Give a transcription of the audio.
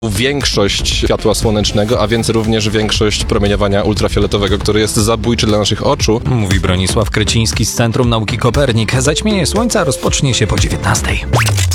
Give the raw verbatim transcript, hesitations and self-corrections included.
większość światła słonecznego, a więc również większość promieniowania ultrafioletowego, który jest zabójczy dla naszych oczu. Mówi Bronisław Kreciński z Centrum Nauki Kopernik. Zaćmienie Słońca rozpocznie się po dziewiętnastej.